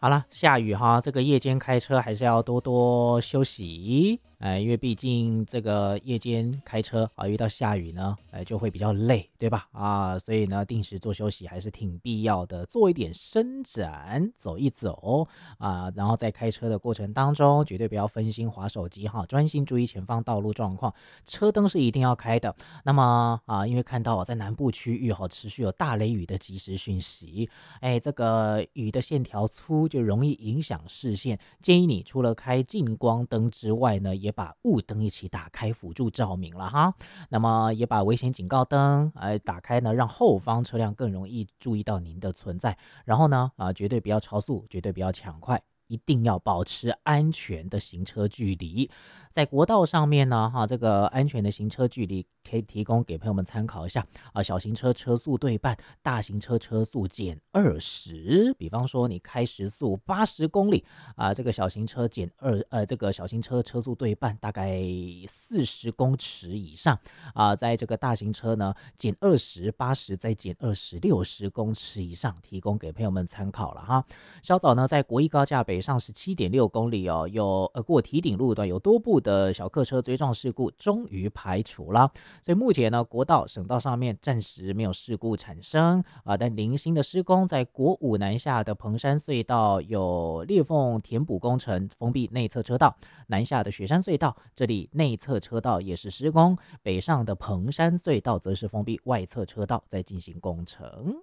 好了，下雨哈，这个夜间开车还是要多多休息，因为毕竟这个夜间开车啊，遇到下雨呢，就会比较累，对吧？所以呢，定时做休息还是挺必要的，做一点伸展，走一走然后在开车的过程当中，绝对不要分心滑手机哈，专心注意前方道路状况，车灯是一定要开的。那么因为看到在南部区域持续有大雷雨的即时讯息，这个雨的线条粗，就容易影响视线。建议你除了开近光灯之外呢，也把雾灯一起打开，辅助照明了哈。那么也把危险警告灯打开呢，让后方车辆更容易注意到您的存在。然后呢绝对不要超速，绝对不要抢快。一定要保持安全的行车距离，在国道上面呢，这个安全的行车距离可以提供给朋友们参考一下小型车车速对半，大型车车速减20。比方说你开时速80公里这个小型车这个小型车车速对半，大概40公尺以上在这个大型车呢减20，80再减20，60公尺以上，提供给朋友们参考了哈。稍早呢，在国一高架北上17.6公里有过堤顶路段有多部的小客车追撞事故终于排除了，所以目前呢，国道、省道上面暂时没有事故产生但零星的施工，在国五南下的彭山隧道有裂缝填补工程，封闭内侧车道；南下的雪山隧道这里内侧车道也是施工，北上的彭山隧道则是封闭外侧车道在进行工程。